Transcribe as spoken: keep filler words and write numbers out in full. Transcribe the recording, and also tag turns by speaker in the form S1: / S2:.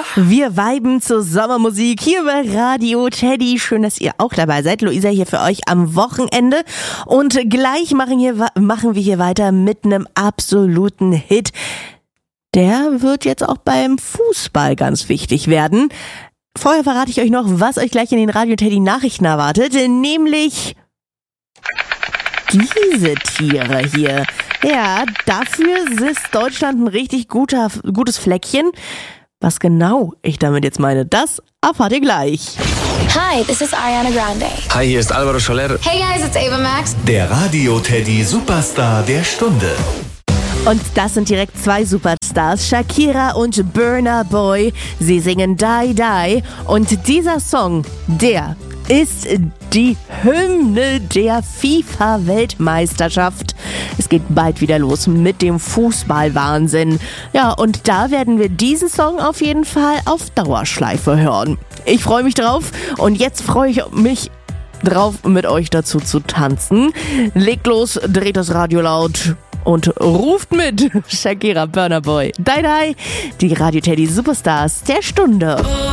S1: Wir viben zur Sommermusik hier bei Radio Teddy. Schön, dass ihr auch dabei seid. Luisa hier für euch am Wochenende. Und gleich machen, hier, machen wir hier weiter mit einem absoluten Hit. Der wird jetzt auch beim Fußball ganz wichtig werden. Vorher verrate ich euch noch, was euch gleich in den Radio Teddy Nachrichten erwartet. Nämlich diese Tiere hier. Ja, dafür ist Deutschland ein richtig guter, gutes Fleckchen. Was genau ich damit jetzt meine, das erfahrt ihr gleich.
S2: Hi, this is Ariana Grande.
S3: Hi, hier ist Alvaro Soler.
S2: Hey guys, it's Ava Max.
S4: Der Radio Teddy Superstar der Stunde.
S1: Und das sind direkt zwei Superstars, Shakira und Burna Boy. Sie singen Die Die und dieser Song, der ist die Hymne der FIFA-Weltmeisterschaft. Es geht bald wieder los mit dem Fußballwahnsinn. Ja, und da werden wir diesen Song auf jeden Fall auf Dauerschleife hören. Ich freue mich drauf und jetzt freue ich mich drauf, mit euch dazu zu tanzen. Legt los, dreht das Radio laut und ruft mit. Shakira, Burna Boy, Die Die, die Radio Teddy Superstars der Stunde.